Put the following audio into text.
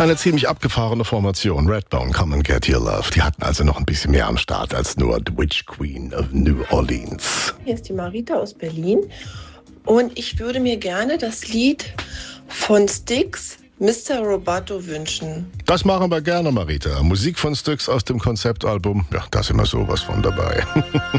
Eine ziemlich abgefahrene Formation, Redbone, Come and Get Your Love. Die hatten also noch ein bisschen mehr am Start als nur The Witch Queen of New Orleans. Hier ist die Marita aus Berlin und ich würde mir gerne das Lied von Styx, Mr. Roboto, wünschen. Das machen wir gerne, Marita. Musik von Styx aus dem Konzeptalbum, ja, da ist immer sowas von dabei.